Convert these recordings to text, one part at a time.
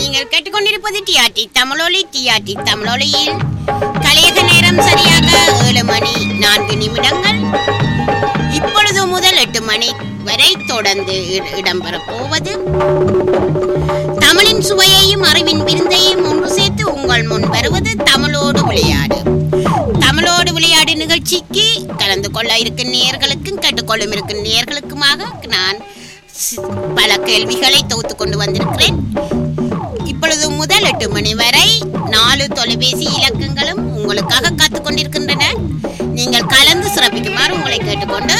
நீங்கள் கேட்டுக்கொண்டிருப்பது டிஆர்டி தமிழொலி. டிஆர்டி தமிழொலியில் கலையக நேரம் சரியாக 7 மணி 4 நிமிடங்கள். இப்பொழுது முதல் 8 மணி வரை தொடர்ந்து இடம்பெறப் போவது தமிழின் சுவையையும் அறிவின் விருந்தையும் ஒன்று சேர்த்து உங்கள் முன் வருவது தமிழோடு விளையாடு. தமிழோடு விளையாடு நிகழ்ச்சிக்கு கலந்து கொள்ள இருக்கும் நேயர்களுக்கும் கேட்டுக்கொள்ளும் இருக்கும் நேயர்களுக்குமாக நான் பல கேள்விகளை தொகுத்து கொண்டு வந்திருக்கிறேன். இப்பொழுது முதல் 8 மணி வரை 4 தொலைபேசி இலக்கங்களும் உங்களுக்காக காத்துக் கொண்டிருக்கின்றன. நீங்கள் கலந்து சிறப்பிக்குமாறு உங்களை கேட்டுக்கொண்டு,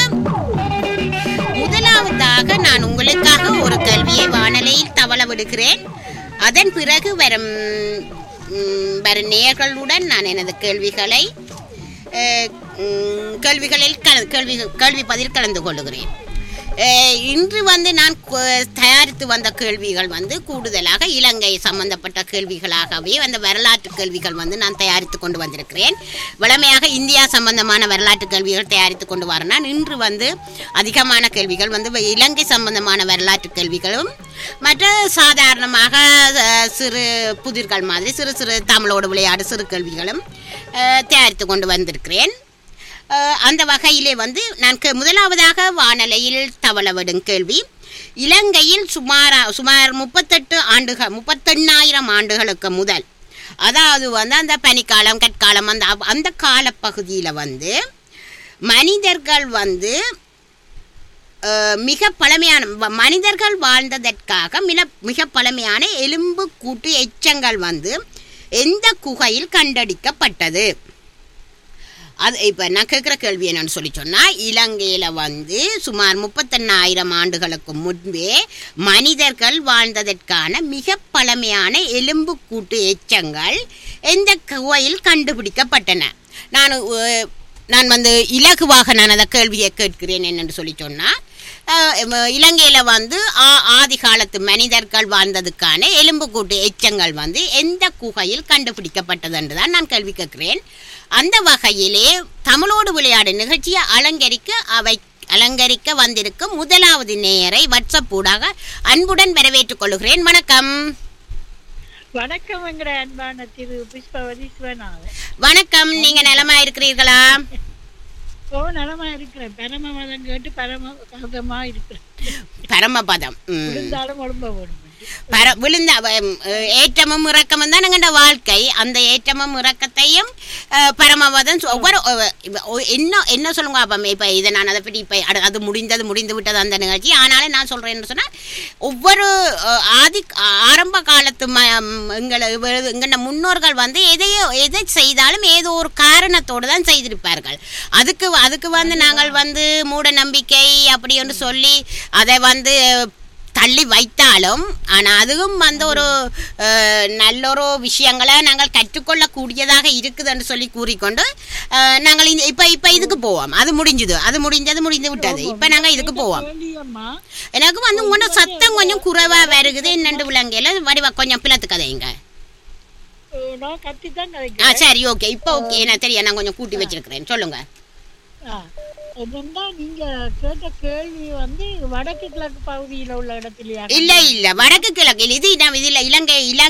முதலாவதாக நான் உங்களுக்காக ஒரு கேள்வியை வானொலியில் தவள விடுகிறேன். அதன் பிறகு வரும் நேயர்களுடன் நான் எனது கேள்வி பதில் கலந்து கொள்ளுகிறேன். இன்று நான் தயாரித்து வந்த கேள்விகள் கூடுதலாக இலங்கை சம்பந்தப்பட்ட கேள்விகளாகவே வரலாற்று கேள்விகள் நான் தயாரித்து கொண்டு வந்திருக்கிறேன். வழமையாக இந்தியா சம்பந்தமான வரலாற்று கேள்விகள் தயாரித்து கொண்டு வரேன். நான் இன்று அதிகமான கேள்விகள் இலங்கை சம்பந்தமான வரலாற்று கேள்விகளும் மற்ற சாதாரணமாக சிறு புதிர்கள் மாதிரி சிறு சிறு தமிழோடு விளையாடு சிறு கேள்விகளும் தயாரித்து கொண்டு வந்திருக்கிறேன். அந்த வகையிலே நான் முதலாவதாக வானொலியில் தவளவிடும் கேள்வி, இலங்கையில் சுமார் 38,000 ஆண்டுகளுக்கு முதல், அதாவது அந்த பனிக்காலம் கற்காலம் அந்த காலப்பகுதியில் மனிதர்கள் மிக பழமையான மனிதர்கள் வாழ்ந்ததற்காக மிக பழமையான எலும்பு கூட்டு எச்சங்கள் எந்த குகையில் கண்டடிக்கப்பட்டது? அது இப்போ நான் கேட்குற கேள்வி என்னன்னு சொல்லி சொன்னால், இலங்கையில் சுமார் 38,000 ஆண்டுகளுக்கு முன்பே மனிதர்கள் வாழ்ந்ததற்கான மிக பழமையான எலும்பு கூட்டு எச்சங்கள் எந்த குகையில் கண்டுபிடிக்கப்பட்டன? நான் இலகுவாக நான் அந்த கேள்வியை கேட்கிறேன் என்னென்னு சொல்லி சொன்னால், இலங்கையில் ஆதி காலத்து மனிதர்கள் வாழ்ந்ததுக்கான எலும்புக்கூட்டு எச்சங்கள் எந்த குகையில் கண்டுபிடிக்கப்பட்டது என்று தான் நான் கேள்வி கேட்கிறேன். அந்த வகையிலே தமிழோடு விளையாடு நிகழ்ச்சியை அலங்கரிக்க வந்திருக்கும் முதலாவது நேயரை வாட்ஸ்அப் ஊடாக அன்புடன் வரவேற்றுக் கொள்கிறேன். வணக்கம். வணக்கம் அன்பான திரு புஷ்பவதி சிவநாதன். வணக்கம். நீங்க நலமா இருக்கிறீர்களா? ஓ, நலமா இருக்கிறேன். பரமபதம் கேட்டு பரமபதமா இருக்கிறேன். பரமபதம் விழுந்தாலும் உடம்ப ஓடும். விழுந்த ஏற்றமும் இறக்கமும் தான் எங்கள்ட வாழ்க்கை. அந்த ஏற்றமும் இறக்கத்தையும் பரமபதம் ஒவ்வொரு என்ன சொல்லுங்க அப்போ. இப்போ இதை நான் அதை பற்றி இப்போ அது முடிந்து விட்டது அந்த நிகழ்ச்சி. ஆனாலும் நான் சொல்கிறேன்னு சொன்னால், ஒவ்வொரு ஆரம்ப காலத்து எங்களோட முன்னோர்கள் எதை செய்தாலும் ஏதோ ஒரு காரணத்தோடு தான் செய்திருப்பார்கள். அதுக்கு நாங்கள் மூட நம்பிக்கை அப்படி ஒன்று சொல்லி அதை தள்ளி வைத்தாலும், ஆனால் அதுவும் ஒரு நல்லொரு விஷயங்களை நாங்கள் கற்றுக்கொள்ளக்கூடியதாக இருக்குது என்று சொல்லி கூறிக்கொண்டு நாங்கள் இப்போ இதுக்கு போவோம். அது முடிந்து விட்டது. இப்போ நாங்கள் இதுக்கு போவோம். எனக்கு உங்களோட சத்தம் கொஞ்சம் குறைவாக வருகுது. என்னென்று விலங்கையில் வடிவா கொஞ்சம் பிளத்து கதைங்க. சரி, ஓகே. இப்போ ஓகே, நான் தெரியும். நான் கொஞ்சம் கூட்டி வச்சிருக்கிறேன். சொல்லுங்க. நீங்க கேட்ட கேள்வி வடக்கு கிழக்கு பகுதியில உள்ள இடத்துல? இல்ல வடக்கு கிழக்கு இது இலங்கை